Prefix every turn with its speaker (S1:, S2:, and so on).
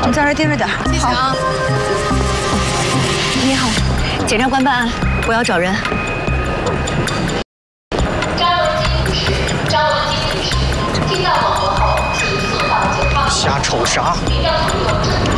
S1: 们在这盯着点。
S2: 谢谢啊。
S1: 你好，检察官办案，我要找人。
S3: 张文金女士听到广播后，请速到解放。
S4: 瞎瞅啥？
S3: 并让朋友